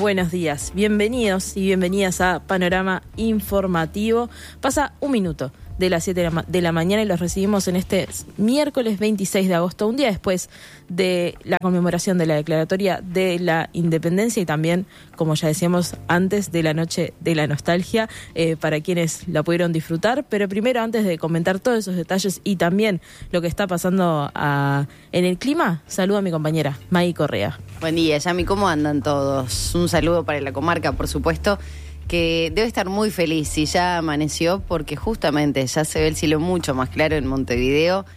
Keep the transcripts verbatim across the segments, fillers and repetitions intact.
buenos días. Bienvenidos y bienvenidas a Panorama Informativo. Pasa un minuto de las siete de la, ma- de la mañana y los recibimos en este miércoles veintiséis de agosto, un día después de la conmemoración de la Declaratoria de la Independencia y también, como ya decíamos antes, de la Noche de la Nostalgia, eh, para quienes la pudieron disfrutar. Pero primero, antes de comentar todos esos detalles y también lo que está pasando a, en el clima, saludo a mi compañera Maggie Correa. Buen día, Yami, ¿cómo andan todos? Un saludo para la comarca, por supuesto, que debe estar muy feliz si ya amaneció, porque justamente ya se ve el cielo mucho más claro en Montevideo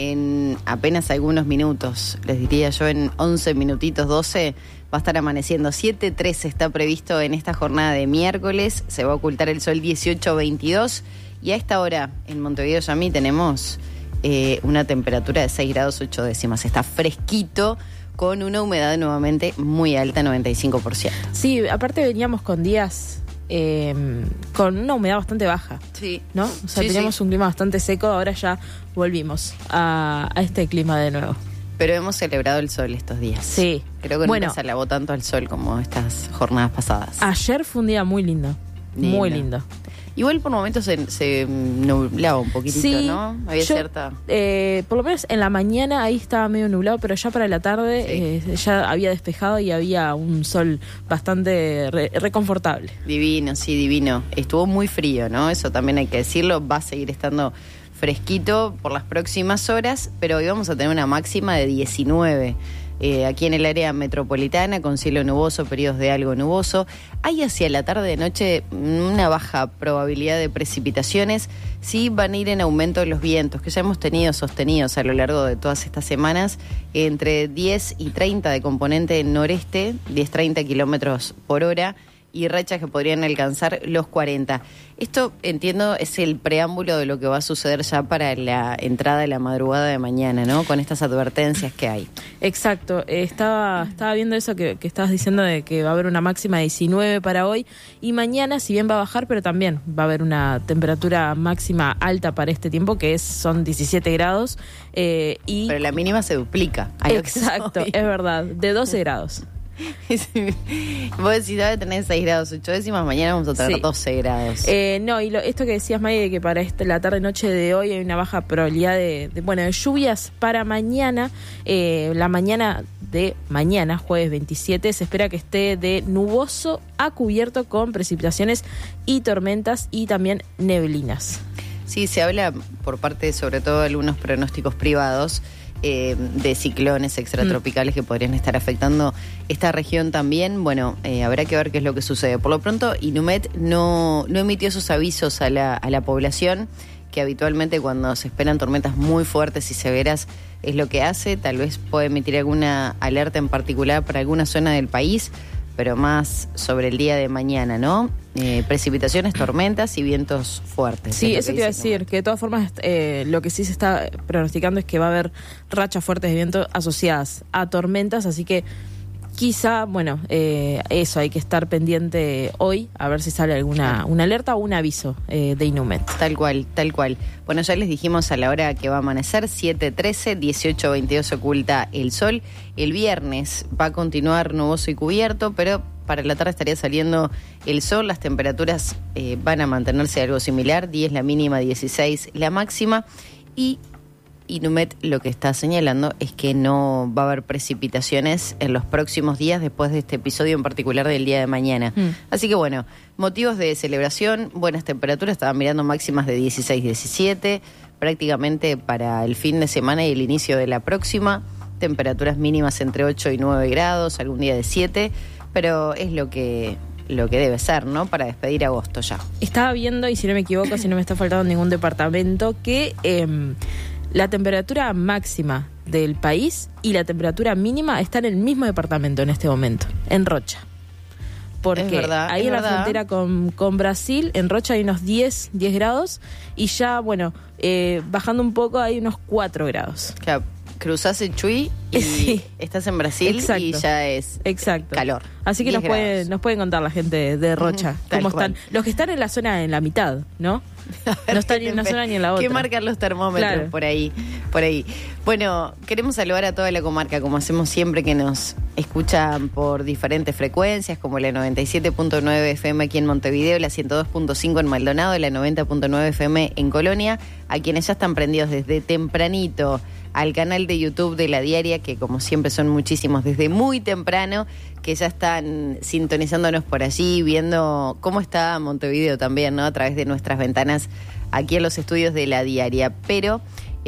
en apenas algunos minutos. Les diría yo, en once minutitos, doce, va a estar amaneciendo. siete trece está previsto en esta jornada de miércoles, se va a ocultar el sol dieciocho veintidós y a esta hora en Montevideo, Yami, tenemos eh, una temperatura de seis grados ocho décimas. Está fresquito, con una humedad nuevamente muy alta, noventa y cinco por ciento. Sí, aparte veníamos con días eh, con una humedad bastante baja. Sí. ¿No? O sea, Sí, teníamos sí. un clima bastante seco, ahora ya volvimos a, a este clima de nuevo. Pero hemos celebrado el sol estos días. Sí. Creo que Bueno, nunca se alabó tanto al sol como estas jornadas pasadas. ayer fue un día muy lindo. Lindo. Muy lindo. Igual por momentos se, se nublaba un poquitito, Sí, ¿no? Había yo, cierta... eh, por lo menos en la mañana ahí estaba medio nublado, pero ya para la tarde Sí. eh, ya había despejado y había un sol bastante re- reconfortable. Divino, sí, divino. Estuvo muy frío, ¿no? Eso también hay que decirlo. Va a seguir estando fresquito por las próximas horas, pero hoy vamos a tener una máxima de diecinueve. Eh, aquí en el área metropolitana, con cielo nuboso, periodos de algo nuboso. Hay hacia la tarde de noche una baja probabilidad de precipitaciones. Sí van a ir en aumento los vientos, que ya hemos tenido sostenidos a lo largo de todas estas semanas, entre diez y treinta de componente noreste, diez a treinta kilómetros por hora, y rachas que podrían alcanzar los cuarenta. Esto, entiendo, es el preámbulo de lo que va a suceder ya para la entrada de la madrugada de mañana, ¿no? Con estas advertencias que hay. Exacto, eh, estaba, estaba viendo eso que, que estabas diciendo de que va a haber una máxima de diecinueve para hoy y mañana, si bien va a bajar, pero también va a haber una temperatura máxima alta para este tiempo, que es son diecisiete grados. Eh, y Pero la mínima se duplica. a lo que exacto, soy. es verdad, de doce grados. Vos decís, ahora tenés seis grados ocho décimas, mañana vamos a tener Sí. doce grados. Eh, no, y lo, esto que decías, May, de que para este, la tarde-noche de hoy hay una baja probabilidad de, de, bueno, de lluvias para mañana. Eh, la mañana de mañana, jueves veintisiete, se espera que esté de nuboso a cubierto con precipitaciones y tormentas y también neblinas. Sí, se habla por parte, sobre todo, de algunos pronósticos privados, eh, de ciclones extratropicales mm. que podrían estar afectando esta región también. Bueno, eh, habrá que ver qué es lo que sucede. Por lo pronto, Inumet no, no emitió esos avisos a la, a la población, que habitualmente cuando se esperan tormentas muy fuertes y severas es lo que hace. Tal vez puede emitir alguna alerta en particular para alguna zona del país, pero más sobre el día de mañana, ¿no? Eh, precipitaciones, tormentas y vientos fuertes. Sí, es eso que te iba a dice, decir, ¿no? que de todas formas eh, lo que sí se está pronosticando es que va a haber rachas fuertes de viento asociadas a tormentas, así que quizá, bueno, eh, eso, hay que estar pendiente hoy, a ver si sale alguna una alerta o un aviso eh, de Inumet. Tal cual, tal cual. Bueno, ya les dijimos a la hora que va a amanecer, siete trece, dieciocho veintidós se oculta el sol. El viernes va a continuar nuboso y cubierto, pero para la tarde estaría saliendo el sol. Las temperaturas eh, van a mantenerse algo similar, diez la mínima, dieciséis la máxima, y Inumet lo que está señalando es que no va a haber precipitaciones en los próximos días después de este episodio en particular del día de mañana. Mm. Así que bueno, motivos de celebración, buenas temperaturas, estaban mirando máximas de dieciséis, diecisiete, prácticamente para el fin de semana y el inicio de la próxima, temperaturas mínimas entre ocho y nueve grados, algún día de siete, pero es lo que... lo que debe ser, ¿no? Para despedir agosto ya. Estaba viendo, y si no me equivoco, si no me está faltando ningún departamento, que eh, la temperatura máxima del país y la temperatura mínima están en el mismo departamento en este momento, en Rocha. Porque es verdad, ahí es en verdad. la frontera con, con Brasil, en Rocha hay unos diez, diez grados, y ya, bueno, eh, bajando un poco hay unos cuatro grados. Claro. cruzás el Chuy y Sí. estás en Brasil. Exacto. Y ya es Exacto. calor. Así que nos pueden, nos pueden contar la gente de Rocha uh-huh, cómo están. Los que están en la zona, en la mitad, ¿no? No están ni en una zona ni en la otra. ¿Qué marcan los termómetros? Claro. por ahí? Por ahí. Bueno, queremos saludar a toda la comarca, como hacemos siempre, que nos escuchan por diferentes frecuencias, como la noventa y siete punto nueve F M aquí en Montevideo, la ciento dos punto cinco en Maldonado, la noventa punto nueve F M en Colonia, a quienes ya están prendidos desde tempranito al canal de YouTube de La Diaria, que como siempre son muchísimos desde muy temprano, que ya están sintonizándonos por allí, viendo cómo está Montevideo también, ¿no? A través de nuestras ventanas aquí en los estudios de La Diaria. Pero,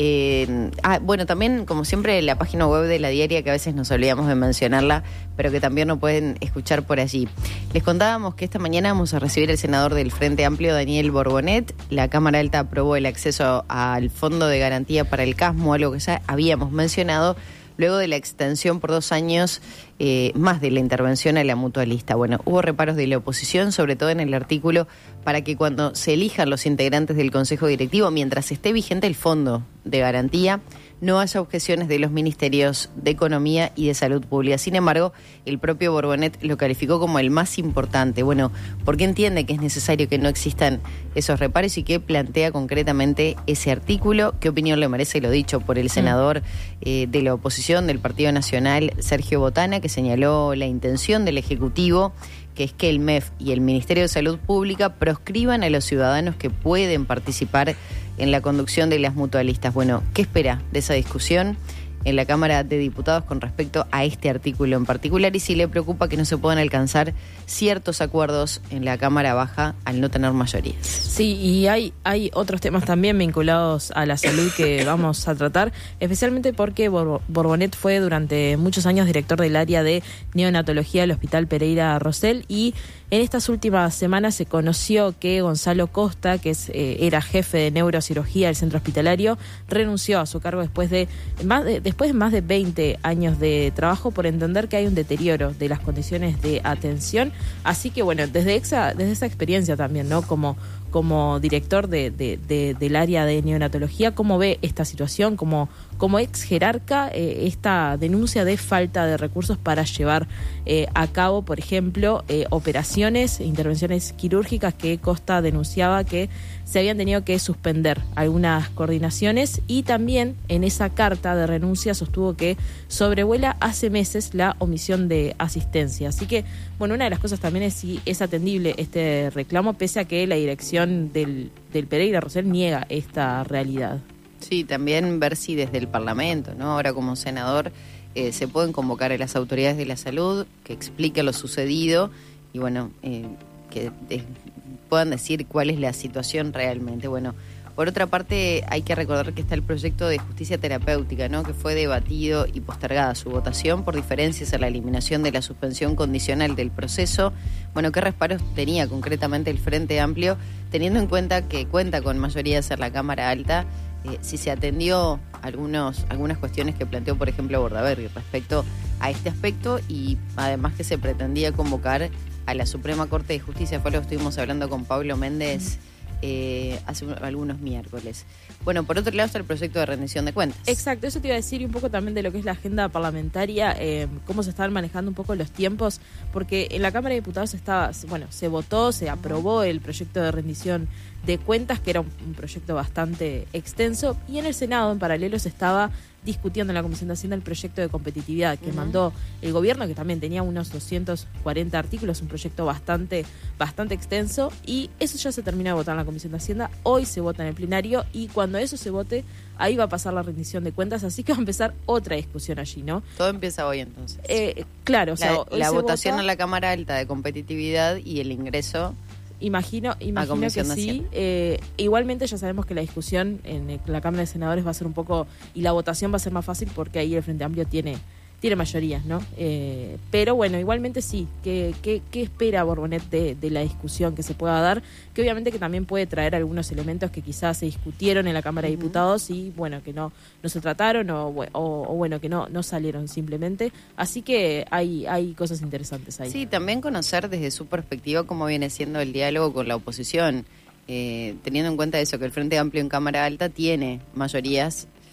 eh, ah, bueno, también como siempre la página web de La Diaria, que a veces nos olvidamos de mencionarla, pero que también nos pueden escuchar por allí. Les contábamos que esta mañana vamos a recibir al senador del Frente Amplio, Daniel Borbonet. La Cámara Alta aprobó el acceso al Fondo de Garantía para el Casmo, algo que ya habíamos mencionado, luego de la extensión por dos años eh, más de la intervención a la mutualista. Bueno, hubo reparos de la oposición, sobre todo en el artículo, para que cuando se elijan los integrantes del Consejo Directivo, mientras esté vigente el Fondo de Garantía, no haya objeciones de los ministerios de Economía y de Salud Pública. Sin embargo, el propio Borbonet lo calificó como el más importante. Bueno, porque entiende que es necesario que no existan esos reparos y que plantea concretamente ese artículo. ¿Qué opinión le merece lo dicho por el senador eh, de la oposición del Partido Nacional, Sergio Botana, que señaló la intención del Ejecutivo, que es que el M E F y el Ministerio de Salud Pública proscriban a los ciudadanos que pueden participar en la conducción de las mutualistas? Bueno, ¿qué espera de esa discusión en la Cámara de Diputados con respecto a este artículo en particular? Y si le preocupa que no se puedan alcanzar ciertos acuerdos en la Cámara Baja al no tener mayorías. Sí, y hay, hay otros temas también vinculados a la salud que vamos a tratar, especialmente porque Bor- Borbonet fue durante muchos años director del área de neonatología del Hospital Pereira Rosell, y en estas últimas semanas se conoció que Gonzalo Costa, que es, eh, era jefe de neurocirugía del centro hospitalario, renunció a su cargo después de más de, después de más de veinte años de trabajo, por entender que hay un deterioro de las condiciones de atención. Así que bueno, desde esa, desde esa experiencia también, ¿no? Como como director de, de, de, del área de neonatología, ¿cómo ve esta situación? Como, como ex jerarca, eh, esta denuncia de falta de recursos para llevar eh, a cabo, por ejemplo, eh, operaciones, intervenciones quirúrgicas, que Costa denunciaba que se habían tenido que suspender algunas coordinaciones, y también en esa carta de renuncia sostuvo que sobrevuela hace meses la omisión de asistencia. Así que, bueno, una de las cosas también es si es atendible este reclamo, pese a que la dirección del, del Pereira Rosell niega esta realidad. Sí, también ver si desde el Parlamento, ¿no? Ahora como senador eh, se pueden convocar a las autoridades de la salud que expliquen lo sucedido y bueno, eh, que eh, puedan decir cuál es la situación realmente. Bueno, por otra parte hay que recordar que está el proyecto de justicia terapéutica, ¿no? Que fue debatido y postergada su votación por diferencias a la eliminación de la suspensión condicional del proceso. Bueno, ¿qué reparos tenía concretamente el Frente Amplio, teniendo en cuenta que cuenta con mayorías en la Cámara Alta? Eh, si se atendió algunos, algunas cuestiones que planteó, por ejemplo, Bordaberry respecto a este aspecto, y además que se pretendía convocar a la Suprema Corte de Justicia. Fue lo que estuvimos hablando con Pablo Méndez Eh, hace algunos miércoles. Bueno, por otro lado está el proyecto de rendición de cuentas. Exacto, eso te iba a decir, y un poco también de lo que es la agenda parlamentaria, eh, cómo se están manejando un poco los tiempos, porque en la Cámara de Diputados estaba, bueno, se votó, se aprobó el proyecto de rendición de cuentas, que era un, un proyecto bastante extenso, y en el Senado en paralelo se estaba discutiendo en la Comisión de Hacienda el proyecto de competitividad que uh-huh. mandó el gobierno, que también tenía unos doscientos cuarenta artículos, un proyecto bastante bastante extenso, y eso ya se terminó de votar en la Comisión de Hacienda. Hoy se vota en el plenario, y cuando eso se vote, ahí va a pasar la rendición de cuentas, así que va a empezar otra discusión allí, ¿no? Todo empieza hoy entonces. Eh, claro, o sea, la, hoy la se votación vota, en la Cámara Alta de competitividad y el ingreso. Imagino, imagino que sí. Eh, igualmente ya sabemos que la discusión en el, la Cámara de Senadores va a ser un poco, y la votación va a ser más fácil porque ahí el Frente Amplio tiene tiene mayorías, ¿no? Eh, pero bueno, igualmente sí. ¿Qué, qué, qué espera Borbonet de, de la discusión que se pueda dar? Que obviamente que también puede traer algunos elementos que quizás se discutieron en la Cámara de Diputados y bueno, que no, no se trataron o, o, o bueno, que no, no salieron simplemente. Así que hay, hay cosas interesantes ahí. Sí, también conocer desde su perspectiva cómo viene siendo el diálogo con la oposición, eh, teniendo en cuenta eso, que el Frente Amplio en Cámara Alta tiene mayorías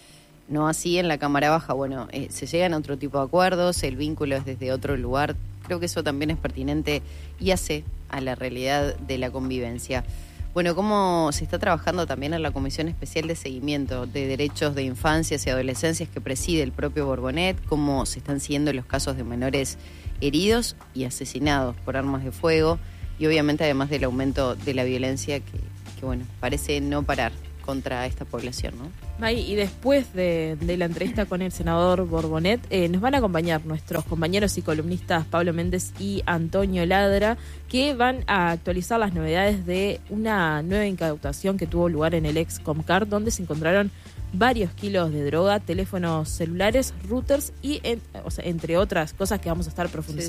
No así en la Cámara Baja. Bueno, eh, se llegan a otro tipo de acuerdos, el vínculo es desde otro lugar. Creo que eso también es pertinente y hace a la realidad de la convivencia. Bueno, cómo se está trabajando también en la Comisión Especial de Seguimiento de Derechos de Infancias y Adolescencias que preside el propio Borbonet, cómo se están siguiendo los casos de menores heridos y asesinados por armas de fuego y obviamente además del aumento de la violencia que, que bueno, parece no parar contra esta población, ¿no? May, y después de, de la entrevista con el senador Borbonet, eh, nos van a acompañar nuestros compañeros y columnistas Pablo Méndez y Antonio Ladra, que van a actualizar las novedades de una nueva incautación que tuvo lugar en el ex Comcar, donde se encontraron varios kilos de droga, teléfonos celulares, routers y en, o sea, entre otras cosas que vamos a estar profundizando.